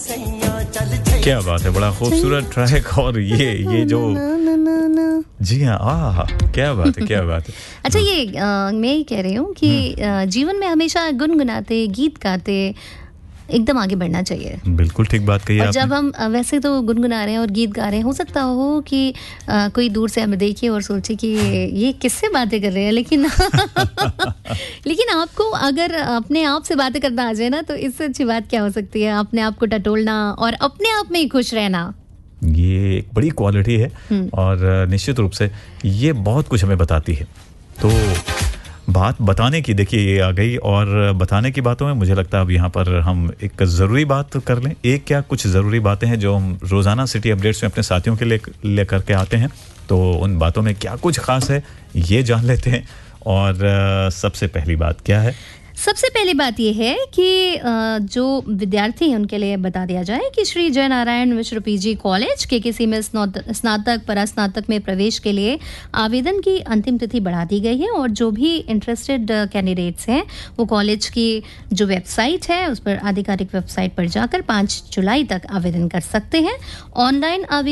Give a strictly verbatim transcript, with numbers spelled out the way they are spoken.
क्या बात है, बड़ा खूबसूरत ट्रैक। और ये ये जो जी हाँ, आहा, क्या बात है, क्या बात है। अच्छा, ये अ, मैं ये कह रही हूँ कि अ, जीवन में हमेशा गुनगुनाते, गीत गाते एकदम आगे बढ़ना चाहिए। बिल्कुल ठीक बात कही और आपने। जब हम अ, वैसे तो गुनगुना रहे हैं और गीत गा रहे हैं, हो सकता हो कि अ, कोई दूर से हमें देखे और सोचे कि ये किससे बातें कर रहे हैं, लेकिन लेकिन आपको अगर अपने आप से बातें करना आ जाए ना, तो इससे अच्छी बात क्या हो सकती है। अपने आप को टटोलना और अपने आप में ही खुश रहना, ये एक बड़ी क्वालिटी है और निश्चित रूप से ये बहुत कुछ हमें बताती है। तो बात बताने की, देखिए ये आ गई, और बताने की बातों में मुझे लगता है अब यहाँ पर हम एक ज़रूरी बात कर लें। एक क्या, कुछ ज़रूरी बातें हैं जो हम रोज़ाना सिटी अपडेट्स में अपने साथियों के लिए ले करके आते हैं। तो उन बातों में क्या कुछ ख़ास है ये जान लेते हैं। और सबसे पहली बात क्या है? सबसे पहली बात यह है कि जो विद्यार्थी हैं उनके लिए बता दिया जाए कि श्री जय Narayan Mishra PG college KKC में स्नातक परास्नातक में प्रवेश के लिए आवेदन की अंतिम तिथि बढ़ा दी गई है। और जो भी इंटरेस्टेड कैंडिडेट्स हैं वो कॉलेज की जो वेबसाइट है उस पर, आधिकारिक वेबसाइट पर जाकर पाँच जुलाई तक आवेदन कर सकते हैं। ऑनलाइन